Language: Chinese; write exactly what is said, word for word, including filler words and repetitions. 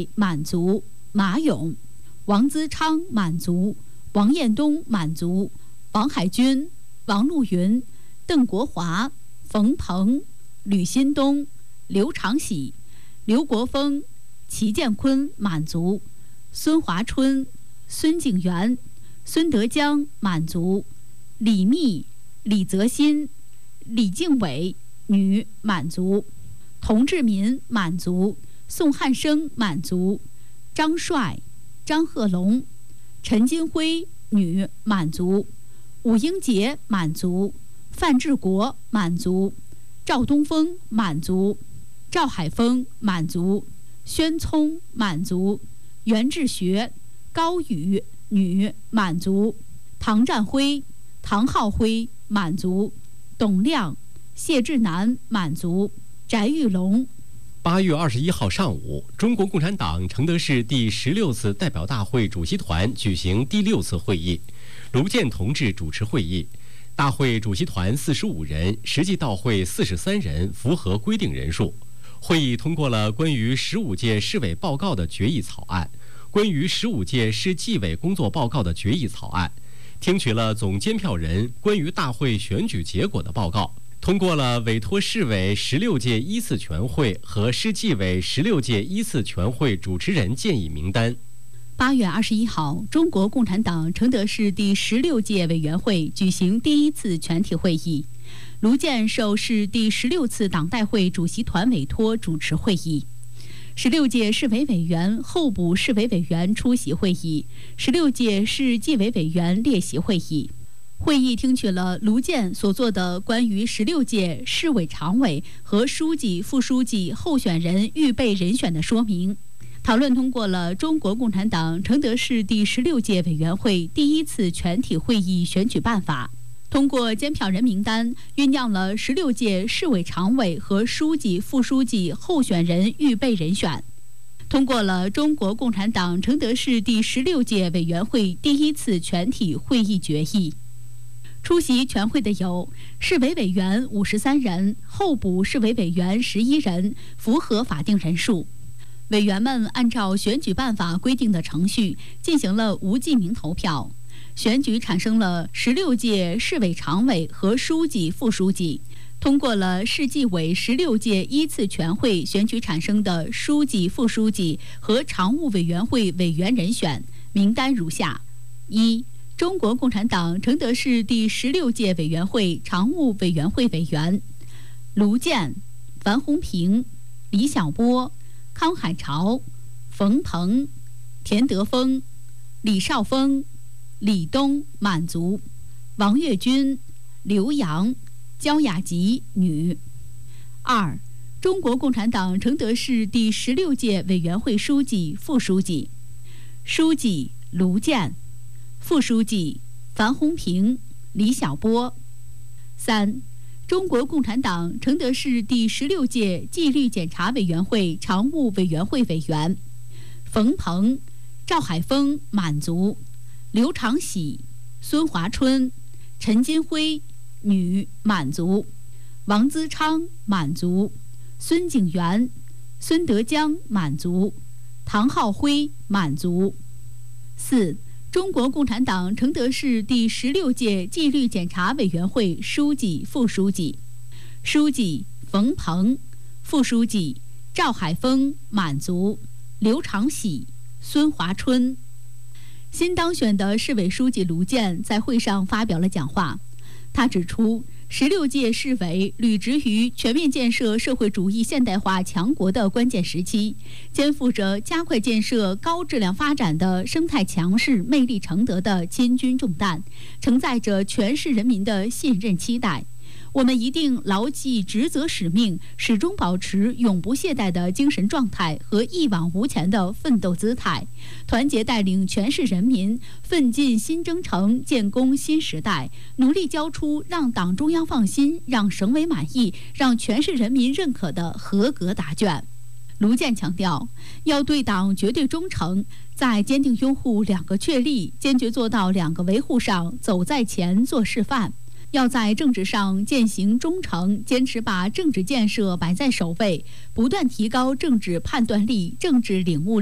伟满族，马勇；王资昌满族，王彦东满族，王海军、王陆云、邓国华、冯鹏、吕新东、刘长喜、刘国峰、齐建坤满族，孙华春、孙景元、孙德江满族，李密、李泽新、李敬伟女满族，童志民满族，宋汉生满族，张帅、张鹤龙、陈金辉女满族，武英杰满族，范志国满族，赵东风满族，赵海峰满族，宣聪满族，袁志学、高宇女满族，唐占辉、唐浩辉满族，董亮、谢志南满族，翟玉龙。 八月二十一号上午，中国共产党承德市第十六次代表大会主席团举行第六次会议，卢健同志主持会议。大会主席团四十五人，实际到会四十三人，符合规定人数。会议通过了关于十五届市委报告的决议草案，关于十五届市纪委工作报告的决议草案，听取了总监票人关于大会选举结果的报告，通过了委托市委十六届一次全会和市纪委十六届一次全会主持人建议名单。 八月二十一号，中国共产党承德市第十六届委员会举行第一次全体会议，卢健受市第十六次党代会主席团委托主持会议。十六届市委委员、候补市委委员出席会议，十六届市纪委委员列席会议。会议听取了卢健所做的关于十六届市委常委和书记、副书记候选人预备人选的说明，讨论通过了中国共产党承德市第十六届委员会第一次全体会议选举办法，通过监票人名单，酝酿了十六届市委常委和书记、副书记候选人预备人选，通过了中国共产党承德市第十六届委员会第一次全体会议决议。出席全会的有市委委员五十三人，候补市委委员十一人，符合法定人数。委员们按照选举办法规定的程序进行了无记名投票，选举产生了十六届市委常委和书记、副书记，通过了市纪委十六届一次全会选举产生的书记、副书记和常务委员会委员人选名单如下：一、中国共产党承德市第十六届委员会常务委员会委员卢健、樊洪平、李小波、康海潮、冯鹏、田德峰、李少峰、李东满族，王跃军、刘洋、焦雅吉女。二、中国共产党承德市第十六届委员会书记、副书记，书记卢健，副书记樊洪平、李小波。三、中国共产党承德市第十六届纪律检查委员会常务委员会委员冯鹏、赵海峰满族，刘长喜、孙华春、陈金辉女满族，王资昌满族，孙景元、孙德江满族，唐浩辉满族。四、中国共产党承德市第十六届纪律检查委员会书记、副书记，书记冯鹏，副书记赵海峰满族，刘长喜、孙华春。新当选的市委书记卢健在会上发表了讲话，他指出，十六届市委履职于全面建设社会主义现代化强国的关键时期，肩负着加快建设高质量发展的生态强市魅力承德的千钧重担，承载着全市人民的信任期待。我们一定牢记职责使命，始终保持永不懈怠的精神状态和一往无前的奋斗姿态，团结带领全市人民奋进新征程，建功新时代，努力交出让党中央放心、让省委满意、让全市人民认可的合格答卷。卢健强调，要对党绝对忠诚，在坚定拥护两个确立、坚决做到两个维护上走在前做示范。要在政治上践行忠诚，坚持把政治建设摆在首位，不断提高政治判断力、政治领悟力。